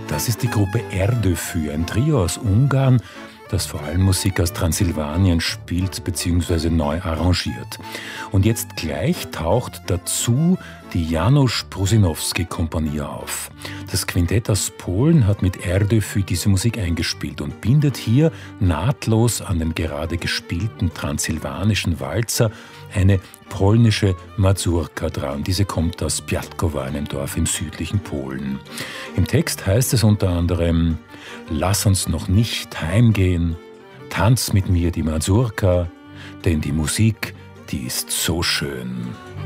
Das ist die Gruppe Erdőfű, ein Trio aus Ungarn, das vor allem Musik aus Transsilvanien spielt bzw. neu arrangiert. Und jetzt gleich taucht dazu die Janusz Prusinowski-Kompanie auf. Das Quintett aus Polen hat mit Erdőfű diese Musik eingespielt und bindet hier nahtlos an den gerade gespielten transsilvanischen Walzer eine polnische Mazurka dran. Diese kommt aus Piatkowa, einem Dorf im südlichen Polen. Im Text heißt es unter anderem: Lass uns noch nicht heimgehen, tanz mit mir die Mazurka, denn die Musik, die ist so schön.